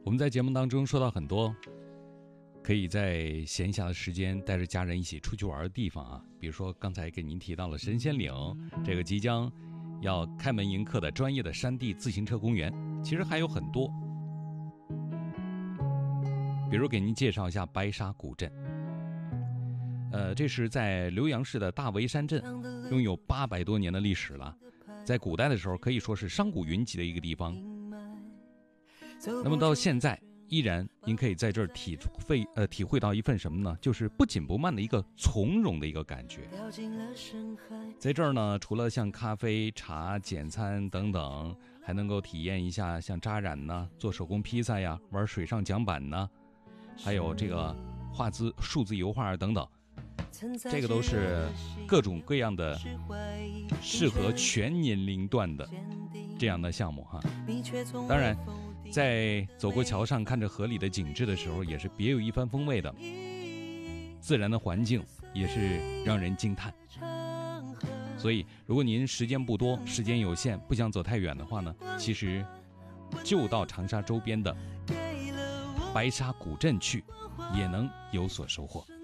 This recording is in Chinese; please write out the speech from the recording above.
我们在节目当中说到很多可以在闲暇的时间带着家人一起出去玩的地方啊，比如说刚才给您提到了神仙岭这个即将要开门迎客的专业的山地自行车公园，其实还有很多，比如给您介绍一下白沙古镇。这是在浏阳市的大围山镇，拥有800多年的历史了，在古代的时候可以说是商贾云集的一个地方。那么到现在依然您可以在这儿体会到一份什么呢？就是不紧不慢的一个从容的一个感觉。在这儿呢，除了像咖啡、茶、简餐等等，还能够体验一下像扎染呢、做手工披萨呀、玩水上桨板呢，还有这个画数字油画等等，这个都是各种各样的适合全年龄段的这样的项目哈。当然在走过桥上看着河里的景致的时候，也是别有一番风味的，自然的环境也是让人惊叹。所以如果您时间不多，时间有限，不想走太远的话呢，其实就到长沙周边的白沙古镇去，也能有所收获。